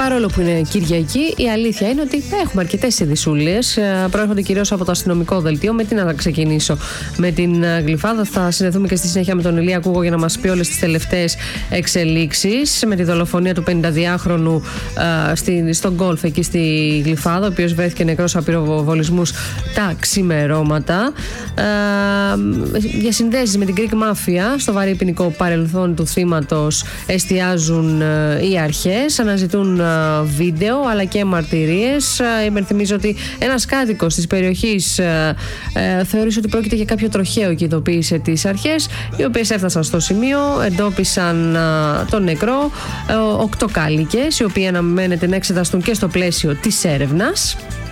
Παρόλο που είναι Κυριακή, η αλήθεια είναι ότι έχουμε αρκετές ειδησούλες. Προέρχονται κυρίως από το αστυνομικό δελτίο. Με τι να ξεκινήσω? Με την Γλυφάδα. Θα συνδεθούμε και στη συνέχεια με τον Ηλία Κούγο για να μας πει όλες τις τελευταίες εξελίξεις. Με τη δολοφονία του 52χρονου στον γκολφ εκεί στη Γλυφάδα, ο οποίος βρέθηκε νεκρός από πυροβολισμούς τα ξημερώματα. Για συνδέσεις με την Greek Mafia, στο βαρύ ποινικό παρελθόν του θύματος εστιάζουν οι αρχές, αναζητούν βίντεο αλλά και μαρτυρίες. Υπενθυμίζω ότι ένας κάτοικος της περιοχής θεώρησε ότι πρόκειται για κάποιο τροχαίο και ειδοποίησε τις αρχές, οι οποίες έφτασαν στο σημείο, εντόπισαν τον νεκρό, 8 κάλικες, οι οποίοι αναμένεται να εξεταστούν και στο πλαίσιο της έρευνας.